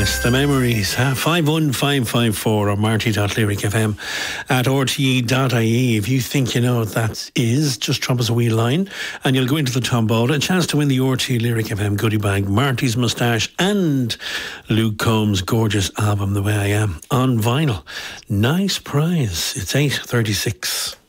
Yes, the memories. 51554 or marty.lyricfm at rte.ie. If you think you know what that is, just drop us a wee line and you'll go into the tombola. A chance to win the RTE Lyric FM goodie bag, Marty's Moustache and Luke Combs' gorgeous album, The Way I Am, on vinyl. Nice prize. It's 8:36.